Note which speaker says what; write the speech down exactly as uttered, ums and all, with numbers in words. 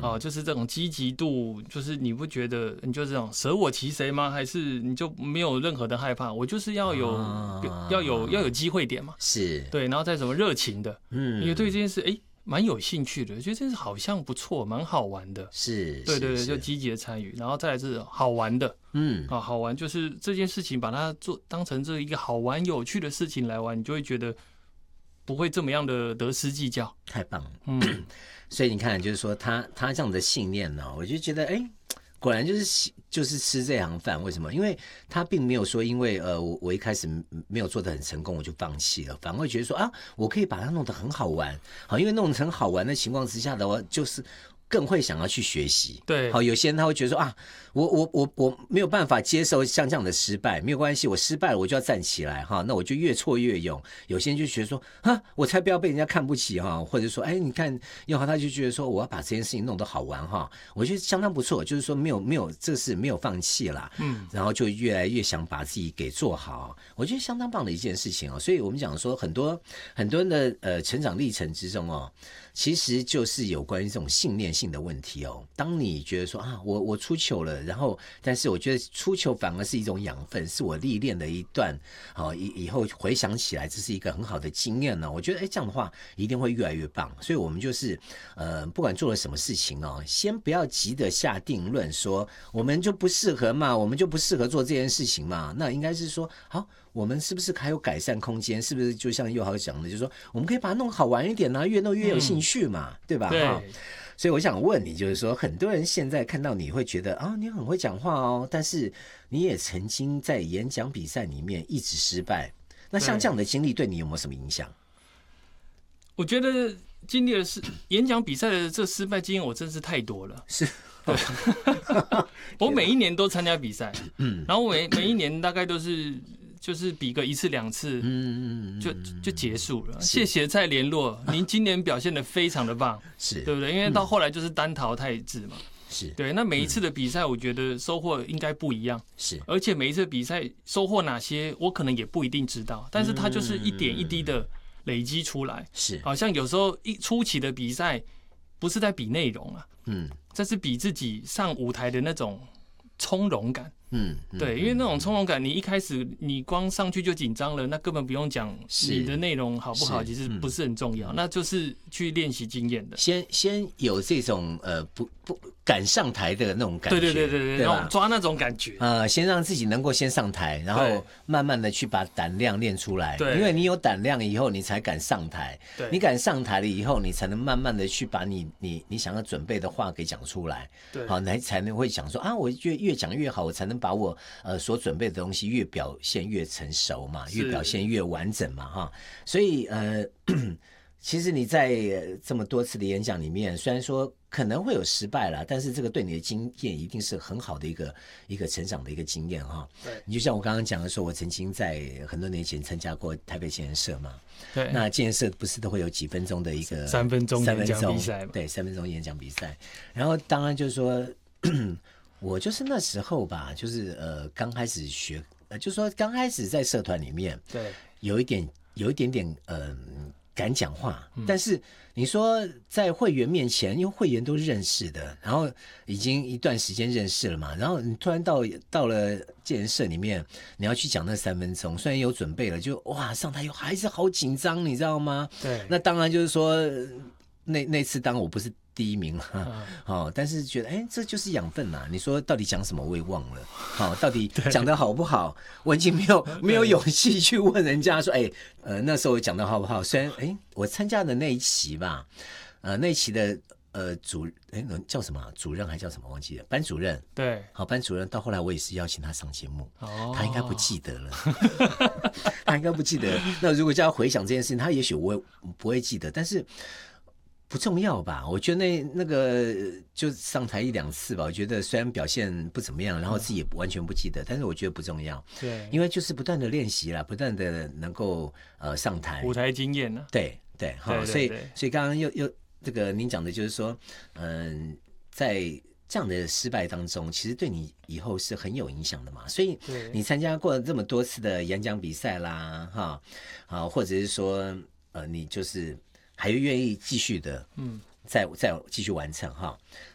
Speaker 1: 哦，就是这种积极度，就是你不觉得你就这种舍我其谁吗？还是你就没有任何的害怕？我就是要有、啊、要有要有机会点嘛，
Speaker 2: 是
Speaker 1: 对，然后再什么热情的，嗯，因为对这件事，哎。蛮有兴趣的，觉得这件事好像不错，蛮好玩的。
Speaker 2: 是，
Speaker 1: 对对对，就积极的参与，然后再来是好玩的，嗯，啊，好玩就是这件事情把它做当成这一个好玩有趣的事情来玩，你就会觉得不会这么样的得失计较。
Speaker 2: 太棒了，嗯，所以你看，就是说他他这样的信念呢，我就觉得，哎。果然就是就是吃这行饭，为什么？因为他并没有说，因为呃我我一开始没有做得很成功，我就放弃了，反而会觉得说啊，我可以把它弄得很好玩，好，因为弄成好玩的情况之下的话，就是更会想要去学习。
Speaker 1: 对，
Speaker 2: 好，有些人他会觉得说啊，我我我我没有办法接受像这样的失败，没有关系，我失败了我就要站起来哈，那我就越挫越勇。有些人就觉得说啊，我才不要被人家看不起哈，或者说哎，你看又好，他就觉得说我要把这件事情弄得好玩哈，我觉得相当不错，就是说没有没有这个是没有放弃啦，嗯，然后就越来越想把自己给做好，我觉得相当棒的一件事情哦。所以我们讲说很多很多人的呃成长历程之中哦。其实就是有关于这种信念性的问题哦。当你觉得说啊，我我出糗了，然后但是我觉得出糗反而是一种养分，是我历练的一段，好、哦、以以后回想起来，这是一个很好的经验呢、哦。我觉得哎，这样的话一定会越来越棒。所以我们就是呃，不管做了什么事情哦，先不要急着下定论说我们就不适合嘛，我们就不适合做这件事情嘛。那应该是说好。我们是不是还有改善空间？是不是就像佑豪讲的，就是说我们可以把它弄好玩一点啊，越弄越有兴趣嘛，嗯、对吧？
Speaker 1: 对。
Speaker 2: 所以我想问你，就是说，很多人现在看到你会觉得啊，你很会讲话哦，但是你也曾经在演讲比赛里面一直失败。那像这样的经历对你有没有什么影响？
Speaker 1: 我觉得经历的是演讲比赛的这失败经验，我真是太多了。
Speaker 2: 是。
Speaker 1: 对，我每一年都参加比赛，嗯，然后每每一年大概都是。就是比个一次两次，嗯嗯就就结束了。谢谢再联络，您今年表现得非常的棒，是对不对？因为到后来就是单淘汰制嘛，是对。那每一次的比赛，我觉得收获应该不一样，是。而且每一次比赛收获哪些，我可能也不一定知道，但是它就是一点一滴的累积出来，是。好像有时候一初期的比赛，不是在比内容啊，嗯，这是比自己上舞台的那种从容感。嗯，对，因为那种从容感，你一开始你光上去就紧张了，那根本不用讲你的内容好不好，其实不是很重要，嗯、那就是去练习经验的。
Speaker 2: 先先有这种呃不不敢上台的那种感觉，
Speaker 1: 对对对对对，那种抓那种感觉。
Speaker 2: 呃，先让自己能够先上台，然后慢慢的去把胆量练出来。对，因为你有胆量以后，你才敢上台。对，你敢上台了以后，你才能慢慢的去把你你你想要准备的话给讲出来。对，好，才才能会讲说啊，我越越讲越好，我才能把我呃所准备的东西越表现越成熟嘛，越表现越完整嘛，哈。所以呃，其实你在这么多次的演讲里面，虽然说可能会有失败啦，但是这个对你的经验一定是很好的一个一个成长的一个经验哈。对，你就像我刚刚讲的说，我曾经在很多年前参加过台北建设嘛。对，那建设不是都会有几分钟的一个
Speaker 1: 三分钟演讲比赛吗？
Speaker 2: 对，三分钟演讲比赛。然后当然就是说。我就是那时候吧，就是呃刚开始学，呃就是说刚开始在社团里面，对，有一点有一点点呃敢讲话，嗯、但是你说在会员面前，因为会员都认识的，然后已经一段时间认识了嘛，然后你突然到到了建设里面，你要去讲那三分钟，虽然有准备了，就哇上台又还是好紧张，你知道吗？对，那当然就是说那那次当我不是。第一名了，哦，但是觉得哎，这就是养分呐、啊。你说到底讲什么我也忘了，好、哦，到底讲的好不好，我已经没有没有勇气去问人家说，哎，呃，那时候讲的好不好？虽然哎，我参加的那一期吧，呃，那一期的呃主哎叫什么主任还叫什么忘记了，班主任，对，好，班主任到后来我也是邀请他上节目，哦，他应该不记得了，他应该不记得。那如果叫他回想这件事情，他也许我不会记得，但是。不重要吧？我觉得那那个就上台一两次吧。我觉得虽然表现不怎么样，然后自己也完全不记得，但是我觉得不重要。对，因为就是不断的练习啦，不断的能够呃上台，
Speaker 1: 舞台经验呢、啊。
Speaker 2: 对对哈，所以所以刚刚又又这个您讲的就是说，嗯、呃，在这样的失败当中，其实对你以后是很有影响的嘛。所以你参加过这么多次的演讲比赛啦，哈啊，或者是说呃，你就是。还愿意继续的，嗯，再再继续完成哈。